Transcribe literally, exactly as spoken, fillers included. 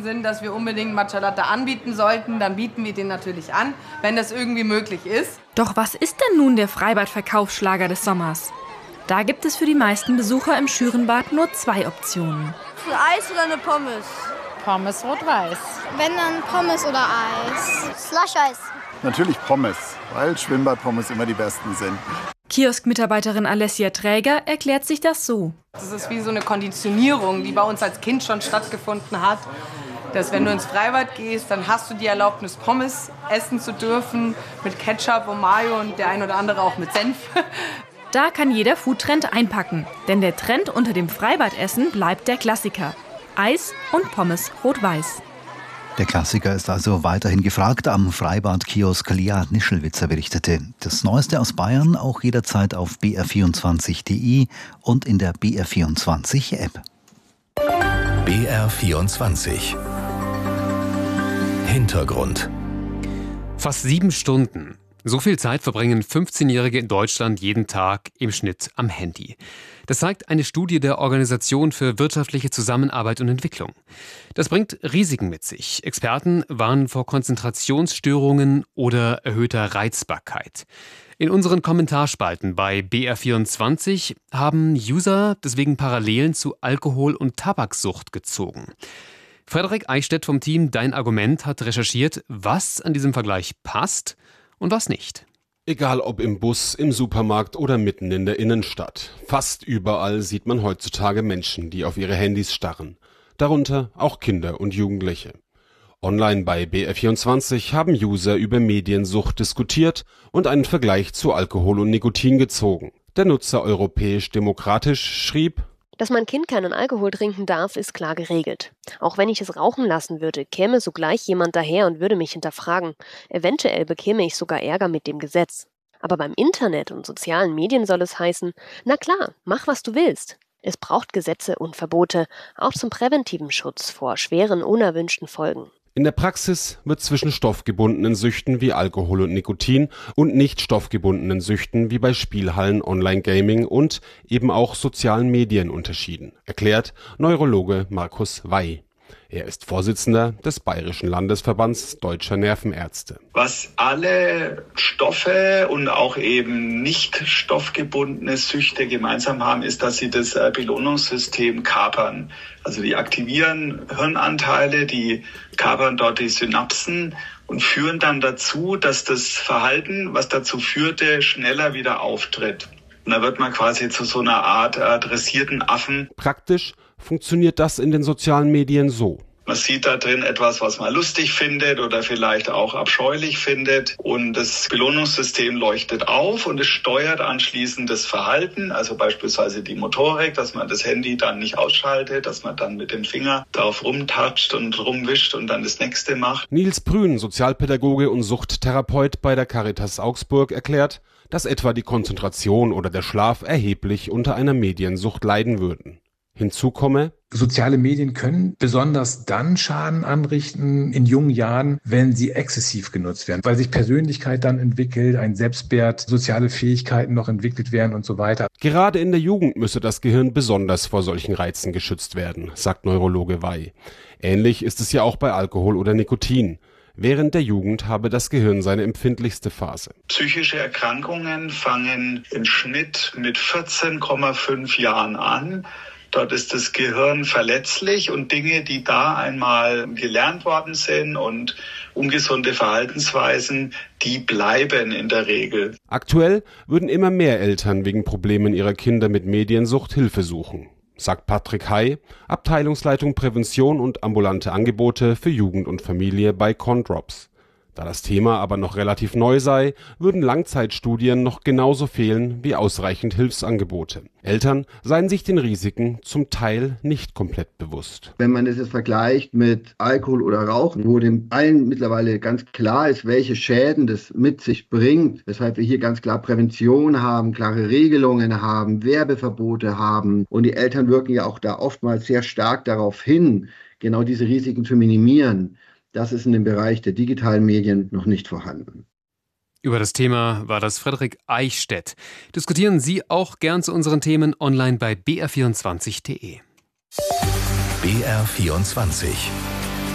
sind, dass wir unbedingt Matcha Latte anbieten sollten, dann bieten wir den natürlich an, wenn das irgendwie möglich ist. Doch was ist denn nun der Freibad-Verkaufsschlager des Sommers? Da gibt es für die meisten Besucher im Schürenbad nur zwei Optionen. Ein Eis oder eine Pommes? Pommes rot-weiß. Wenn dann Pommes oder Eis. Slush-Eis. Natürlich Pommes, weil Schwimmbad-Pommes immer die besten sind. Kiosk-Mitarbeiterin Alessia Träger erklärt sich das so. Das ist wie so eine Konditionierung, die bei uns als Kind schon stattgefunden hat. Dass wenn du ins Freibad gehst, dann hast du die Erlaubnis, Pommes essen zu dürfen mit Ketchup und Mayo und der ein oder andere auch mit Senf. Da kann jeder Foodtrend einpacken, denn der Trend unter dem Freibadessen bleibt der Klassiker. Eis und Pommes rot-weiß. Der Klassiker ist also weiterhin gefragt. Am Freibad-Kiosk Lia Nischelwitzer berichtete. Das Neueste aus Bayern auch jederzeit auf b r vierundzwanzig punkt d e und in der B R vierundzwanzig App. B R vierundzwanzig Hintergrund. Fast sieben Stunden. So viel Zeit verbringen fünfzehnjährige in Deutschland jeden Tag im Schnitt am Handy. Das zeigt eine Studie der Organisation für wirtschaftliche Zusammenarbeit und Entwicklung. Das bringt Risiken mit sich. Experten warnen vor Konzentrationsstörungen oder erhöhter Reizbarkeit. In unseren Kommentarspalten bei B R vierundzwanzig haben User deswegen Parallelen zu Alkohol- und Tabaksucht gezogen. Frederik Eichstädt vom Team Dein Argument hat recherchiert, was an diesem Vergleich passt und was nicht. Egal ob im Bus, im Supermarkt oder mitten in der Innenstadt. Fast überall sieht man heutzutage Menschen, die auf ihre Handys starren. Darunter auch Kinder und Jugendliche. Online bei B R vierundzwanzig haben User über Mediensucht diskutiert und einen Vergleich zu Alkohol und Nikotin gezogen. Der Nutzer Europäisch Demokratisch schrieb: Dass mein Kind keinen Alkohol trinken darf, ist klar geregelt. Auch wenn ich es rauchen lassen würde, käme sogleich jemand daher und würde mich hinterfragen. Eventuell bekäme ich sogar Ärger mit dem Gesetz. Aber beim Internet und sozialen Medien soll es heißen, na klar, mach was du willst. Es braucht Gesetze und Verbote, auch zum präventiven Schutz vor schweren, unerwünschten Folgen. In der Praxis wird zwischen stoffgebundenen Süchten wie Alkohol und Nikotin und nicht stoffgebundenen Süchten wie bei Spielhallen, Online-Gaming und eben auch sozialen Medien unterschieden, erklärt Neurologe Markus Wey. Er ist Vorsitzender des Bayerischen Landesverbands Deutscher Nervenärzte. Was alle Stoffe und auch eben nicht stoffgebundene Süchte gemeinsam haben, ist, dass sie das Belohnungssystem kapern. Also die aktivieren Hirnanteile, die kapern dort die Synapsen und führen dann dazu, dass das Verhalten, was dazu führte, schneller wieder auftritt. Und da wird man quasi zu so einer Art äh, dressierten Affen. Praktisch funktioniert das in den sozialen Medien so. Man sieht da drin etwas, was man lustig findet oder vielleicht auch abscheulich findet. Und das Belohnungssystem leuchtet auf und es steuert anschließend das Verhalten, also beispielsweise die Motorik, dass man das Handy dann nicht ausschaltet, dass man dann mit dem Finger darauf rumtatscht und rumwischt und dann das nächste macht. Nils Brün, Sozialpädagoge und Suchttherapeut bei der Caritas Augsburg, erklärt, dass etwa die Konzentration oder der Schlaf erheblich unter einer Mediensucht leiden würden. Hinzu komme: Soziale Medien können besonders dann Schaden anrichten in jungen Jahren, wenn sie exzessiv genutzt werden, weil sich Persönlichkeit dann entwickelt, ein Selbstwert, soziale Fähigkeiten noch entwickelt werden und so weiter. Gerade in der Jugend müsse das Gehirn besonders vor solchen Reizen geschützt werden, sagt Neurologe Wey. Ähnlich ist es ja auch bei Alkohol oder Nikotin. Während der Jugend habe das Gehirn seine empfindlichste Phase. Psychische Erkrankungen fangen im Schnitt mit vierzehn Komma fünf Jahren an. Dort ist das Gehirn verletzlich und Dinge, die da einmal gelernt worden sind und ungesunde Verhaltensweisen, die bleiben in der Regel. Aktuell würden immer mehr Eltern wegen Problemen ihrer Kinder mit Mediensucht Hilfe suchen, sagt Patrick Hay, Abteilungsleitung Prävention und ambulante Angebote für Jugend und Familie bei Condrops. Da das Thema aber noch relativ neu sei, würden Langzeitstudien noch genauso fehlen wie ausreichend Hilfsangebote. Eltern seien sich den Risiken zum Teil nicht komplett bewusst. Wenn man das jetzt vergleicht mit Alkohol oder Rauchen, wo dem allen mittlerweile ganz klar ist, welche Schäden das mit sich bringt, weshalb wir hier ganz klar Prävention haben, klare Regelungen haben, Werbeverbote haben und die Eltern wirken ja auch da oftmals sehr stark darauf hin, genau diese Risiken zu minimieren. Das ist in dem Bereich der digitalen Medien noch nicht vorhanden. Über das Thema war das Frederik Eichstädt. Diskutieren Sie auch gern zu unseren Themen online bei b r vierundzwanzig punkt d e. B R vierundzwanzig